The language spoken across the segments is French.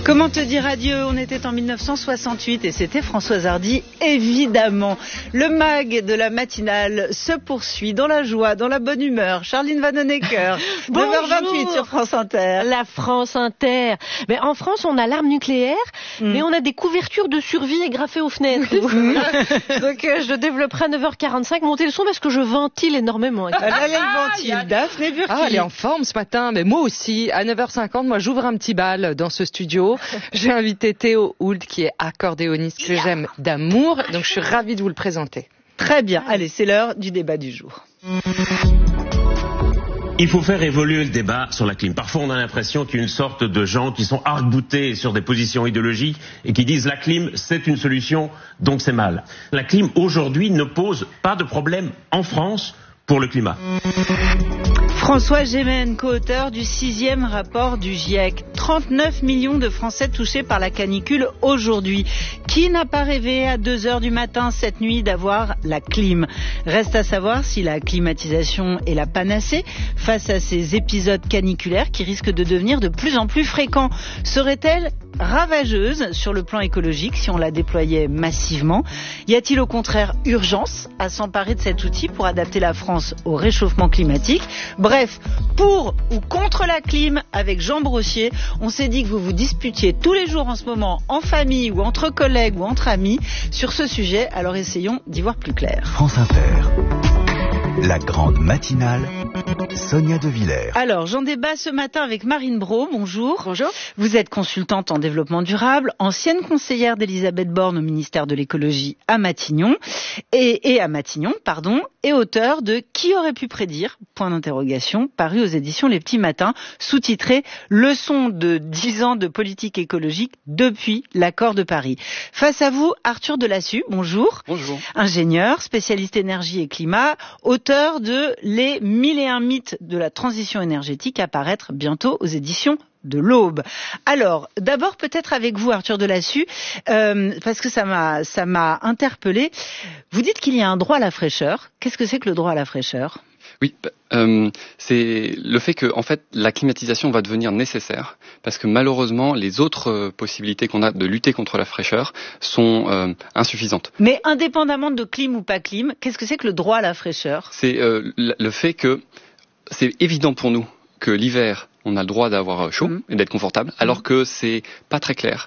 Comment te dire adieu? On était en 1968 et c'était Françoise Hardy, évidemment. Le mag de la matinale se poursuit dans la joie, dans la bonne humeur. Charline Vanhoenacker, 9h28 sur France Inter. La France Inter. Mais en France, on a l'arme nucléaire, mais on a des couvertures de survie égraffées aux fenêtres. Donc je développerai à 9h45. Montez le son parce que je ventile énormément. Elle ventile. Daphné Burki. Elle est en forme ce matin, mais moi aussi. À 9h50, moi j'ouvre un petit bal dans ce studio. J'ai invité Théo Hoult, qui est accordéoniste que j'aime d'amour, donc je suis ravie de vous le présenter. Très bien, allez, c'est l'heure du débat du jour. Il faut faire évoluer le débat sur la clim. Parfois, on a l'impression qu'il y a une sorte de gens qui sont arc-boutés sur des positions idéologiques et qui disent la clim, c'est une solution, donc c'est mal. La clim, aujourd'hui, ne pose pas de problème en France pour le climat. François Gémen, co-auteur du 6e rapport du GIEC. 39 millions de Français touchés par la canicule aujourd'hui. Qui n'a pas rêvé à 2h du matin cette nuit d'avoir la clim? Reste à savoir si la climatisation est la panacée face à ces épisodes caniculaires qui risquent de devenir de plus en plus fréquents. Serait-elle ravageuse sur le plan écologique si on la déployait massivement? Y a-t-il au contraire urgence à s'emparer de cet outil pour adapter la France au réchauffement climatique? Bref, pour ou contre la clim avec Jean Brossier, on s'est dit que vous vous disputiez tous les jours en ce moment en famille ou entre collègues ou entre amis sur ce sujet, alors essayons d'y voir plus clair. France Inter, la grande matinale, Sonia De Villers. Alors, j'en débat ce matin avec Marine Braud. Bonjour. Bonjour. Vous êtes consultante en développement durable, ancienne conseillère d'Elisabeth Borne au ministère de l'écologie à Matignon, et auteur de Qui aurait pu prédire ? Paru aux éditions Les Petits Matins, sous-titré Leçon de 10 ans de politique écologique depuis l'accord de Paris. Face à vous, Arthur Delassus. Bonjour. Bonjour. Ingénieur, spécialiste énergie et climat, auteur de Les 1001 mythes de la transition énergétique, à paraître bientôt aux éditions de l'Aube. Alors, d'abord peut-être avec vous, Arthur Delassus, parce que ça m'a interpellé. Vous dites qu'il y a un droit à la fraîcheur. Qu'est-ce que c'est que le droit à la fraîcheur ? Oui, c'est le fait que en fait la climatisation va devenir nécessaire parce que malheureusement les autres possibilités qu'on a de lutter contre la fraîcheur sont insuffisantes. Mais indépendamment de clim ou pas clim, qu'est-ce que c'est que le droit à la fraîcheur ? C'est le fait que c'est évident pour nous que l'hiver on a le droit d'avoir chaud et d'être confortable, alors que c'est pas très clair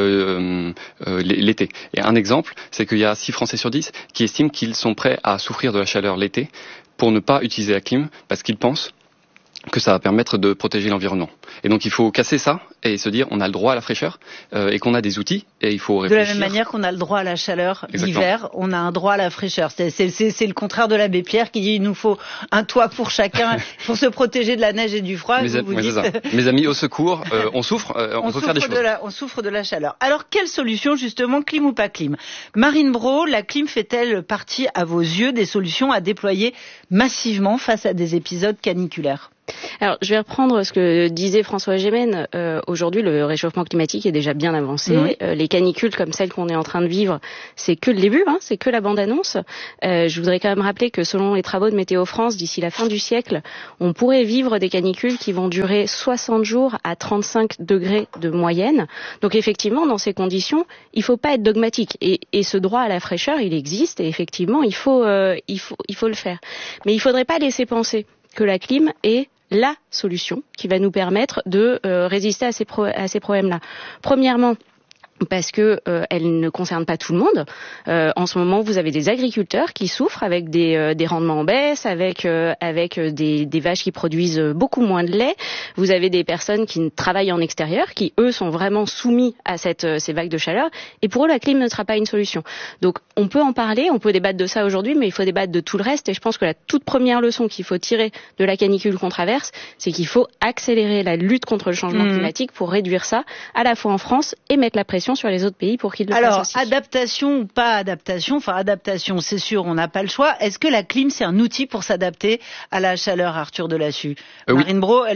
l'été. Et un exemple, c'est qu'il y a 6 Français sur 10 qui estiment qu'ils sont prêts à souffrir de la chaleur l'été pour ne pas utiliser la clim, parce qu'ils pensent que ça va permettre de protéger l'environnement. Et donc il faut casser ça et se dire on a le droit à la fraîcheur et qu'on a des outils et il faut réfléchir. De la même manière qu'on a le droit à la chaleur l'hiver, on a un droit à la fraîcheur. C'est le contraire de l'abbé Pierre qui dit il nous faut un toit pour chacun pour se protéger de la neige et du froid. Mes amis, au secours, on souffre, on peut faire des choses. On souffre de la chaleur. Alors quelle solution justement, clim ou pas clim ? Marine Braud, la clim fait-elle partie à vos yeux des solutions à déployer massivement face à des épisodes caniculaires ? Alors, je vais reprendre ce que disait François Gémen. Aujourd'hui, le réchauffement climatique est déjà bien avancé. Oui. Les canicules comme celles qu'on est en train de vivre, c'est que le début, c'est que la bande-annonce. Je voudrais quand même rappeler que selon les travaux de Météo France, d'ici la fin du siècle, on pourrait vivre des canicules qui vont durer 60 jours à 35 degrés de moyenne. Donc effectivement, dans ces conditions, il faut pas être dogmatique. Et ce droit à la fraîcheur, il existe et effectivement, il faut le faire. Mais il faudrait pas laisser penser que la clim est la solution qui va nous permettre de résister à ces problèmes-là. Premièrement, parce que elle ne concerne pas tout le monde. En ce moment, vous avez des agriculteurs qui souffrent avec des rendements en baisse, avec des vaches qui produisent beaucoup moins de lait. Vous avez des personnes qui travaillent en extérieur, qui eux sont vraiment soumis à ces vagues de chaleur. Et pour eux, la clim ne sera pas une solution. Donc, on peut en parler, on peut débattre de ça aujourd'hui, mais il faut débattre de tout le reste. Et je pense que la toute première leçon qu'il faut tirer de la canicule qu'on traverse, c'est qu'il faut accélérer la lutte contre le changement climatique pour réduire ça, à la fois en France et mettre la pression sur les autres pays pour qu'ils le fassent aussi. Alors, adaptation ou pas adaptation, enfin adaptation, c'est sûr, on n'a pas le choix. Est-ce que la clim, c'est un outil pour s'adapter à la chaleur, Arthur Delassus ? Marine Braud, elle dit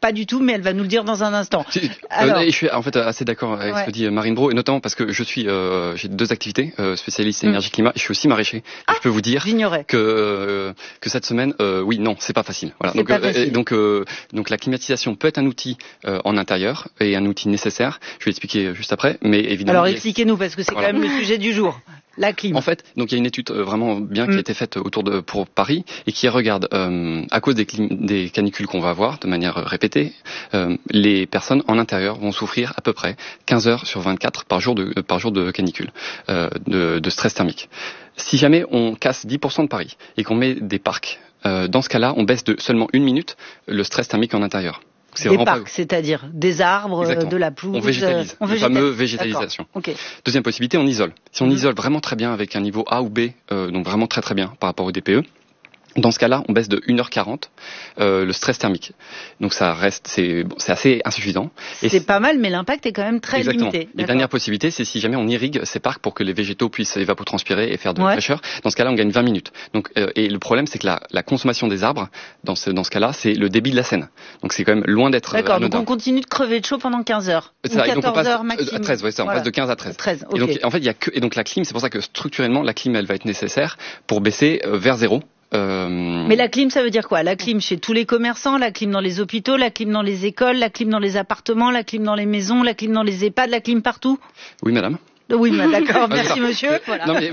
pas du tout, mais elle va nous le dire dans un instant. Je suis en fait assez d'accord avec ce que dit Marine Braud, et notamment parce que j'ai 2 activités, spécialiste énergie-climat, et je suis aussi maraîcher. Je peux vous dire que cette semaine, oui, non, c'est pas facile. Voilà. Donc la climatisation peut être un outil en intérieur et un outil nécessaire. Je vais expliquer juste après, mais évidemment. Alors expliquez-nous parce que c'est quand même le sujet du jour. La clim. En fait, donc il y a une étude vraiment bien qui a été faite pour Paris et qui regarde à cause des canicules qu'on va avoir de manière répétée, les personnes en intérieur vont souffrir à peu près 15 heures sur 24 par jour de canicule, de stress thermique. Si jamais on casse 10% de Paris et qu'on met des parcs, dans ce cas-là, on baisse de seulement 1 minute le stress thermique en intérieur. Des parcs, c'est-à-dire des arbres, de la pelouse. On végétalise. La fameuse végétalisation. Okay. Deuxième possibilité, on isole. Si on isole vraiment très bien avec un niveau A ou B, donc vraiment très très bien par rapport au DPE, dans ce cas-là, on baisse de 1h40 le stress thermique. Donc ça reste, c'est assez insuffisant. C'est pas mal, mais l'impact est quand même très limité. Les dernières possibilités, c'est si jamais on irrigue ces parcs pour que les végétaux puissent évapotranspirer et faire de la fraîcheur. Dans ce cas-là, on gagne 20 minutes. Donc, et le problème, c'est que la consommation des arbres, dans ce cas-là, c'est le débit de la Seine. Donc c'est quand même loin d'être D'accord, anodin. Donc on continue de crever de chaud pendant 15 heures. Ou 14 heures maximum. À 13, on passe de 15 à 13. 13, okay. Et donc, en fait, et donc la clim, c'est pour ça que structurellement, la clim, elle va être nécessaire pour baisser vers 0. Mais la clim, ça veut dire quoi? La clim chez tous les commerçants, la clim dans les hôpitaux, la clim dans les écoles, la clim dans les appartements, la clim dans les maisons, la clim dans les EHPAD, la clim partout? Oui, madame. Oui, d'accord, merci monsieur. Voilà. Non, mais,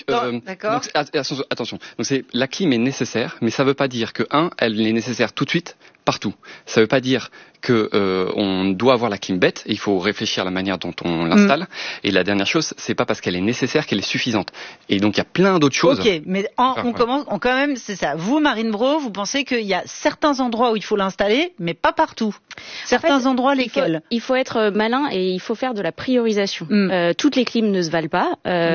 attention. Donc la clim est nécessaire, mais ça veut pas dire que elle est nécessaire tout de suite partout. Ça veut pas dire que on doit avoir la clim bête, et il faut réfléchir à la manière dont on l'installe. Et la dernière chose, c'est pas parce qu'elle est nécessaire qu'elle est suffisante. Et donc il y a plein d'autres choses. Ok, mais on commence quand même, c'est ça. Vous, Marine Braud, vous pensez qu'il y a certains endroits où il faut l'installer, mais pas partout. Certains endroits, lesquels? Il faut être malin et il faut faire de la priorisation. Toutes les clims ne se valent pas.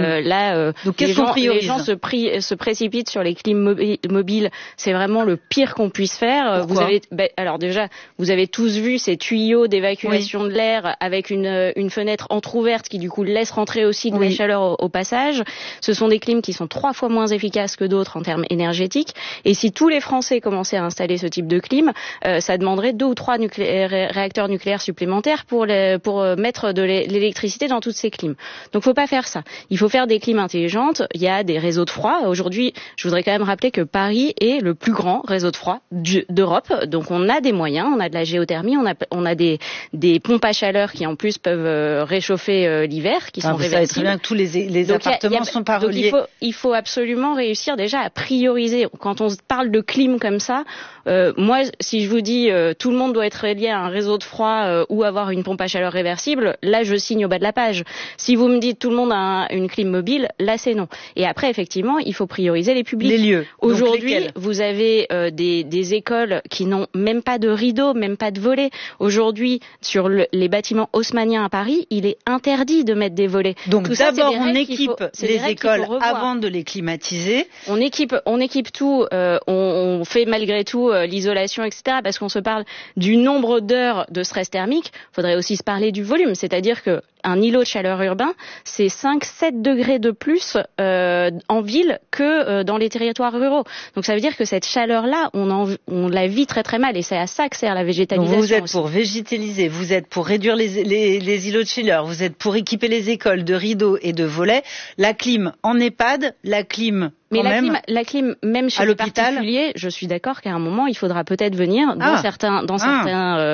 Donc les gens se précipitent sur les clims mobiles. C'est vraiment le pire qu'on puisse faire. Alors déjà, vous avez tous vu ces tuyaux d'évacuation de l'air avec une fenêtre entrouverte qui du coup laisse rentrer aussi de la chaleur au passage. Ce sont des clims qui sont 3 fois moins efficaces que d'autres en termes énergétiques. Et si tous les Français commençaient à installer ce type de clim, ça demanderait 2 ou 3 réacteurs nucléaires supplémentaires pour mettre de l'électricité dans toutes ces clims. Donc faut pas faire ça. Il faut faire des clims intelligentes. Il y a des réseaux de froid. Aujourd'hui, je voudrais quand même rappeler que Paris est le plus grand réseau de froid d'Europe. Donc on a des moyens, on a de la géothermie, on a des pompes à chaleur qui en plus peuvent réchauffer l'hiver, qui sont réversibles. Vous savez très bien que tous les appartements sont pas reliés. Donc il faut absolument réussir déjà à prioriser. Quand on parle de clim comme ça, moi si je vous dis tout le monde doit être relié à un réseau de froid ou avoir une pompe à chaleur réversible, là je signe au bas de la page. Si vous me dites tout le monde a une clim mobile, là c'est non. Et après effectivement il faut prioriser les publics. Les lieux. Aujourd'hui vous avez des écoles qui n'ont même pas de rideaux, même pas de volets. Aujourd'hui, sur les bâtiments haussmanniens à Paris, il est interdit de mettre des volets. Donc d'abord on équipe les écoles avant de les climatiser. On équipe tout, on fait malgré tout l'isolation, etc. Parce qu'on se parle du nombre d'heures de stress thermique. Il faudrait aussi se parler du volume, c'est-à-dire que un îlot de chaleur urbain, c'est 5-7 degrés de plus en ville que dans les territoires ruraux. Donc ça veut dire que cette chaleur-là, on la vit très très mal et c'est à ça que sert la végétalisation. Donc vous êtes aussi. Pour végétaliser, vous êtes pour réduire les îlots de chaleur, vous êtes pour équiper les écoles de rideaux et de volets, la clim en EHPAD, la clim la clim, même chez les particuliers, je suis d'accord qu'à un moment, il faudra peut-être venir dans certains